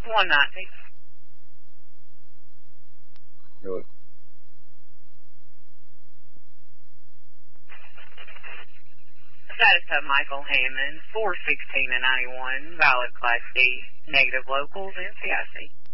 190. Really? Status of Michael Hammond, 416 and 91, valid Class D, negative locals, and CIC.